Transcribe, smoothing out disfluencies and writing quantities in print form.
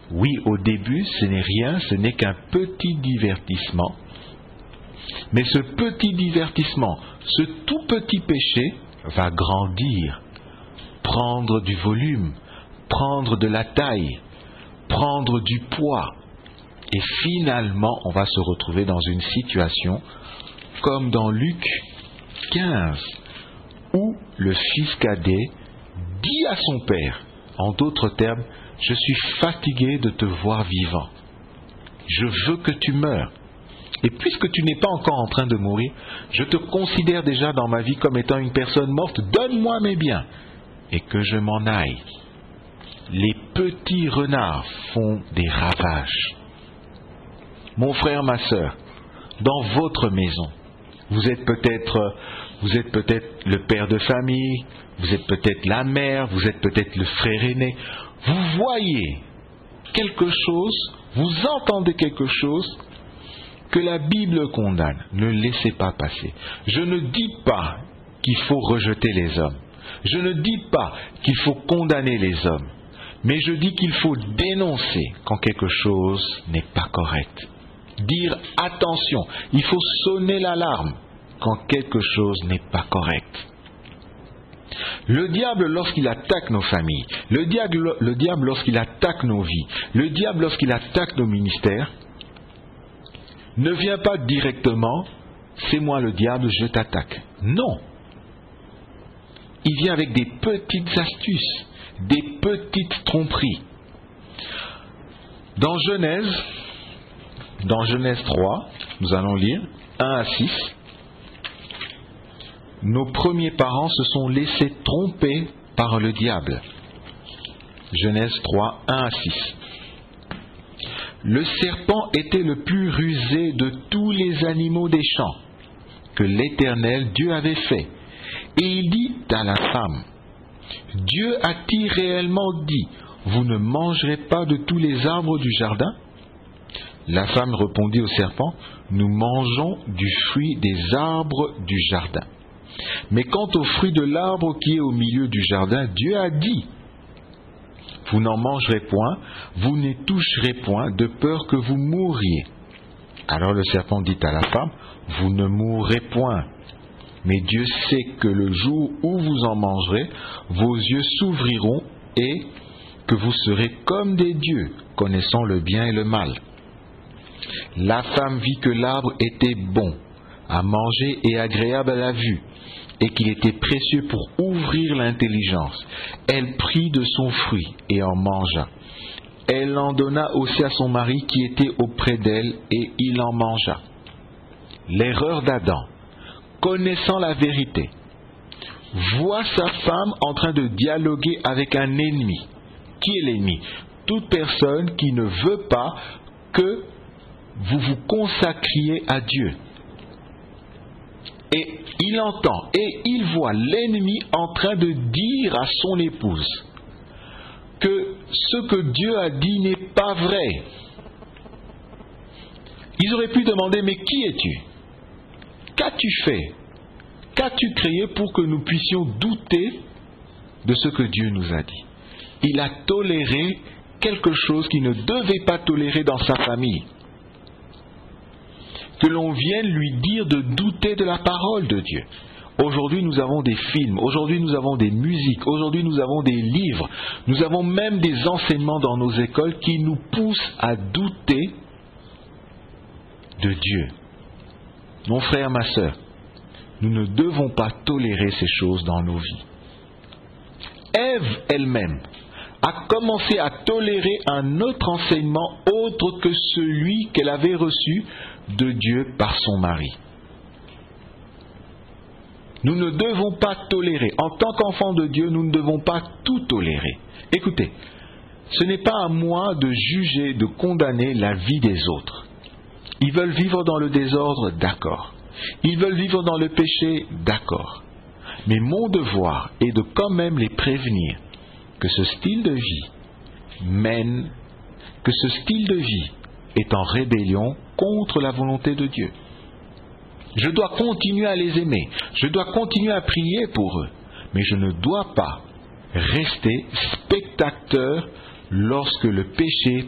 Oui, au début, ce n'est rien, ce n'est qu'un petit divertissement. Mais ce petit divertissement, ce tout petit péché va grandir, prendre du volume, prendre de la taille, prendre du poids. Et finalement, on va se retrouver dans une situation comme dans Luc 15, où le fils cadet dit à son père, en d'autres termes, « Je suis fatigué de te voir vivant. Je veux que tu meures. Et puisque tu n'es pas encore en train de mourir, je te considère déjà dans ma vie comme étant une personne morte. Donne-moi mes biens et que je m'en aille. » Les petits renards font des ravages. Mon frère, ma sœur, dans votre maison, vous êtes peut-être le père de famille, vous êtes peut-être la mère, vous êtes peut-être le frère aîné. Vous voyez quelque chose, vous entendez quelque chose que la Bible condamne. Ne laissez pas passer. Je ne dis pas qu'il faut rejeter les hommes. Je ne dis pas qu'il faut condamner les hommes. Mais je dis qu'il faut dénoncer quand quelque chose n'est pas correct. Dire attention, il faut sonner l'alarme quand quelque chose n'est pas correct. Le diable, lorsqu'il attaque nos familles, le diable lorsqu'il attaque nos vies, le diable lorsqu'il attaque nos ministères, ne vient pas directement, c'est moi le diable, je t'attaque. Non. Il vient avec des petites astuces, des petites tromperies. Dans Genèse 3, nous allons lire 1 à 6. Nos premiers parents se sont laissés tromper par le diable. Genèse 3, 1 à 6. Le serpent était le plus rusé de tous les animaux des champs que l'Éternel Dieu avait fait. Et il dit à la femme, Dieu a-t-il réellement dit, vous ne mangerez pas de tous les arbres du jardin? La femme répondit au serpent, nous mangeons du fruit des arbres du jardin. Mais quant au fruit de l'arbre qui est au milieu du jardin, Dieu a dit, vous n'en mangerez point, vous n'y toucherez point, de peur que vous mouriez. Alors le serpent dit à la femme, vous ne mourrez point. Mais Dieu sait que le jour où vous en mangerez, vos yeux s'ouvriront et que vous serez comme des dieux, connaissant le bien et le mal. La femme vit que l'arbre était bon à manger et agréable à la vue, et qu'il était précieux pour ouvrir l'intelligence. Elle prit de son fruit et en mangea. Elle en donna aussi à son mari qui était auprès d'elle, et il en mangea. L'erreur d'Adam, connaissant la vérité, voit sa femme en train de dialoguer avec un ennemi. Qui est l'ennemi? Toute personne qui ne veut pas que vous vous consacriez à Dieu. Et il entend et il voit l'ennemi en train de dire à son épouse que ce que Dieu a dit n'est pas vrai. Ils auraient pu demander, mais qui es-tu? Qu'as-tu fait? Qu'as-tu créé pour que nous puissions douter de ce que Dieu nous a dit? Il a toléré quelque chose qu'il ne devait pas tolérer dans sa famille. Que l'on vienne lui dire de douter de la parole de Dieu. Aujourd'hui, nous avons des films, aujourd'hui, nous avons des musiques, aujourd'hui, nous avons des livres, nous avons même des enseignements dans nos écoles qui nous poussent à douter de Dieu. Mon frère, ma sœur, nous ne devons pas tolérer ces choses dans nos vies. Ève elle-même a commencé à tolérer un autre enseignement autre que celui qu'elle avait reçu de Dieu par son mari. Nous ne devons pas tolérer. En tant qu'enfants de Dieu, nous ne devons pas tout tolérer. Écoutez, ce n'est pas à moi de juger, de condamner la vie des autres. Ils veulent vivre dans le désordre, d'accord. Ils veulent vivre dans le péché, d'accord. Mais mon devoir est de quand même les prévenir que ce style de vie est en rébellion contre la volonté de Dieu. Je dois continuer à les aimer, je dois continuer à prier pour eux, mais je ne dois pas rester spectateur lorsque le péché